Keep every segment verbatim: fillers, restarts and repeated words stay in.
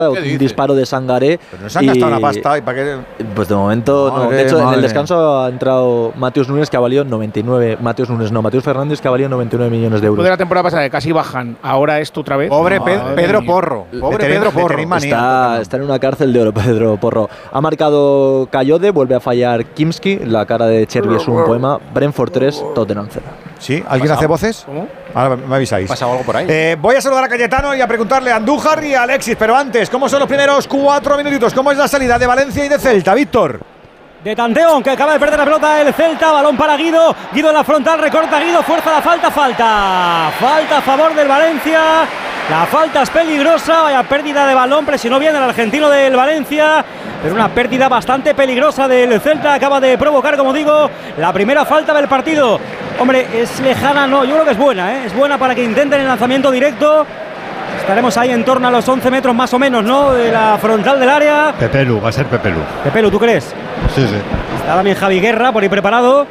un disparo de Sangaré. Pero no se han gastado una pasta. ¿Y para qué? Pues de momento Madre, no. De hecho, madre. en el descanso ha entrado Mateus Nunes, que ha valido noventa y nueve. Mateus Nunes no, Mateus Fernández, que ha valido noventa y nueve millones de euros. Después de la temporada pasada, que casi bajan, ahora esto otra vez. Pobre no, Pe madre Pedro mía. Porro. Pobre Veterin- Pedro Porro. Veterin manía. Está, está en una cárcel de oro, Pedro Porro. Ha marcado Cayode, vuelve a fallar Kimski. La cara de Chervi es un poema. Brentford tres, Tottenham cero. ¿Sí? ¿Alguien hace voces? ¿Cómo? Ahora me avisáis. ¿Pasa algo por ahí? Eh, voy a saludar a Cayetano y a preguntarle a Andújar y a Alexis, pero antes, ¿cómo son los primeros cuatro minutitos? ¿Cómo es la salida de Valencia y de Celta, Víctor? De Tanteón, que acaba de perder la pelota el Celta, balón para Guido, Guido en la frontal, recorta Guido, fuerza la falta, falta, falta a favor del Valencia, la falta es peligrosa, vaya pérdida de balón, presionó bien el argentino del Valencia, pero una pérdida bastante peligrosa del Celta, acaba de provocar, como digo, la primera falta del partido. Hombre, es lejana, no, yo creo que es buena, ¿eh? Es buena para que intenten el lanzamiento directo. Estaremos ahí en torno a los once metros más o menos, ¿no? De la frontal del área. Pepelu, va a ser Pepelu. Pepelu, ¿tú crees? Sí, sí. Está también Javi Guerra por ahí preparado.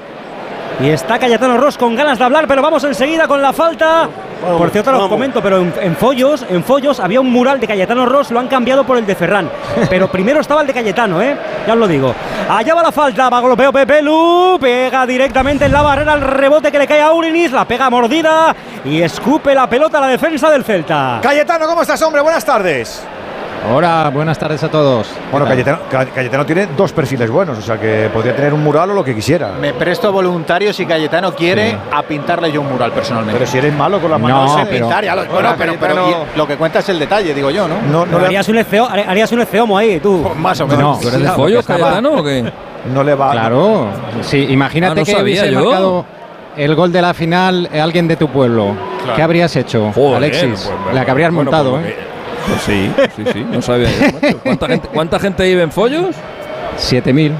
Y está Cayetano Ross con ganas de hablar, pero vamos enseguida con la falta. Vamos, por cierto, os comento, pero en, en Follos, en Follos había un mural de Cayetano Ross, lo han cambiado por el de Ferran. Pero primero estaba el de Cayetano, ¿eh? Ya os lo digo. Allá va la falta, va golpeo Pepelu, pega directamente en la barrera el rebote que le cae a Urinis, la pega mordida y escupe la pelota a la defensa del Celta. Cayetano, ¿cómo estás, hombre? Buenas tardes. Hola, buenas tardes a todos. Bueno, Cayetano, Cayetano tiene dos perfiles buenos, o sea que podría tener un mural o lo que quisiera. Me presto voluntario si Cayetano quiere sí. a pintarle yo un mural personalmente. Pero si eres malo con las manos. No, no pero, pintar, ya lo, bueno, pero, pero, pero lo que cuenta es el detalle, digo yo, ¿no? no, no harías, un esceo, harías un esceomo ahí, tú. Pues más o menos. No, ¿Tú eres de Follos, Cayetano, o qué? No le va. Claro, sí, imagínate ah, no que hubiese yo. marcado el gol de la final eh, alguien de tu pueblo. Claro. ¿Qué habrías hecho, Joder, Alexis? pues, la que habrías bueno, montado, pues, ¿eh? Pues sí, sí, sí, no sabía yo, macho. ¿Cuánta gente, ¿Cuánta gente vive en Follos? siete mil.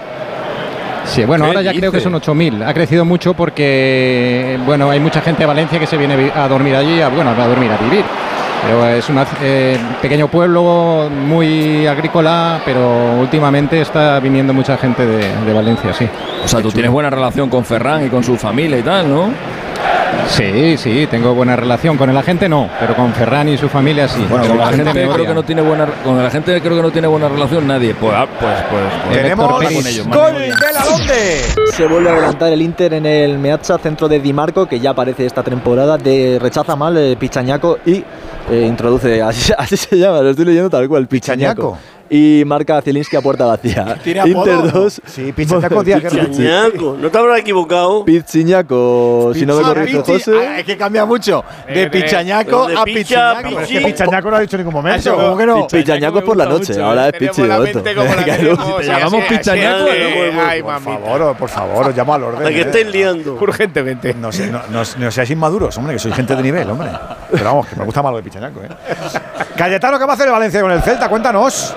Sí, bueno, ahora ya dice? creo que son ocho mil. Ha crecido mucho porque, bueno, hay mucha gente de Valencia que se viene a dormir allí, a, bueno, a dormir, a vivir. Pero es un eh, pequeño pueblo muy agrícola, pero últimamente está viniendo mucha gente de, de Valencia, sí. O sea, tú tienes buena relación con Ferran y con su familia y tal, ¿no? Sí, sí, tengo buena relación. Con el agente no, pero con Ferran y su familia sí. Bueno, con la gente, me creo odia. que no tiene buena con la gente creo que no tiene buena relación nadie. Pues ah, pues pues, pues tenemos con ellos, gol de la Donde. Se vuelve a adelantar el Inter en el Meazza, centro de Di Marco, que ya aparece esta temporada, de rechaza mal eh, Pichañaco y eh, introduce, así, así se llama, lo estoy leyendo tal cual, Pichañaco. Y marca Zielinski a puerta vacía. Inter dos. Sí, Pichañaco. Pichañaco, no te habrás equivocado. Pichiñaco, si no me corrijo, José. Es que cambia mucho. De Pichañaco a Pichiñaco. Es que Pichañaco no ha dicho en ningún momento. ¿Cómo que no? Pichañaco es por la noche, ahora es Pichi de momento. Te llamamos Pichañaco. Por favor, por favor, os llamo al orden. ¿A qué estáis liando? Urgentemente. No, sé, no, no, no seáis inmaduros, hombre, que soy gente de nivel, hombre. Pero vamos, que me gusta más lo de Pichañaco, ¿eh? Cayetano, ¿qué va a hacer el Valencia con el Celta? Cuéntanos.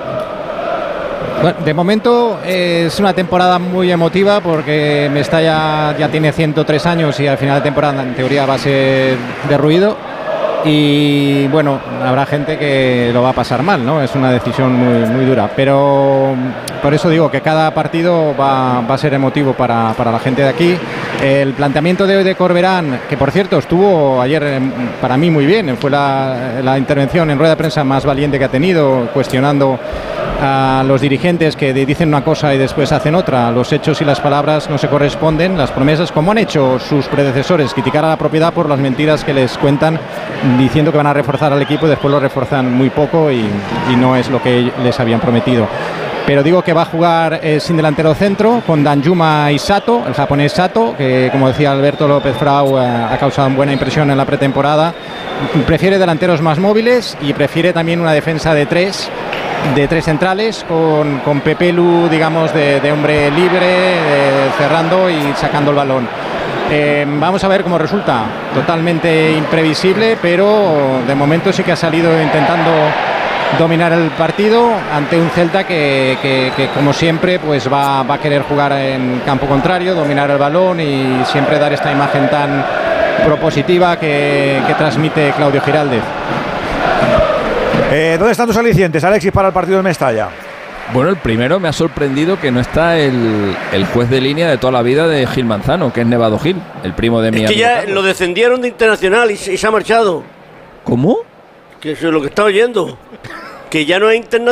Bueno, de momento eh, es una temporada muy emotiva porque Mestalla ya tiene ciento tres años y al final de temporada en teoría va a ser de ruido y bueno, habrá gente que lo va a pasar mal, ¿no? Es una decisión muy, muy dura, pero por eso digo que cada partido va, va a ser emotivo para, para la gente de aquí. El planteamiento de hoy de Corberán, que por cierto estuvo ayer para mí muy bien, fue la, la intervención en rueda de prensa más valiente que ha tenido, cuestionando a los dirigentes que dicen una cosa y después hacen otra. Los hechos y las palabras no se corresponden, las promesas, como han hecho sus predecesores, criticar a la propiedad por las mentiras que les cuentan diciendo que van a reforzar al equipo y después lo refuerzan muy poco y, y no es lo que les habían prometido. Pero digo que va a jugar eh, sin delantero centro con Danjuma y Sato, el japonés Sato, que como decía Alberto López Frau eh, ha causado buena impresión en la pretemporada. Prefiere delanteros más móviles y prefiere también una defensa de tres de tres centrales con, con Pepelu, digamos, de, de hombre libre, de, cerrando y sacando el balón. Eh, vamos a ver cómo resulta. Totalmente imprevisible, pero de momento sí que ha salido intentando dominar el partido ante un Celta que, que, que como siempre pues va, va a querer jugar en campo contrario, dominar el balón y siempre dar esta imagen tan propositiva que, que transmite Claudio Giraldez. Eh, ¿Dónde están tus alicientes, Alexis, para el partido de Mestalla? Bueno, el primero me ha sorprendido que no está el, el juez de línea de toda la vida de Gil Manzano, que es Nevado Gil, el primo de mi Es que amigo ya Carlos. lo descendieron de Internacional y se, y se ha marchado. ¿Cómo? Que eso es lo que está oyendo. que ya no es internacional.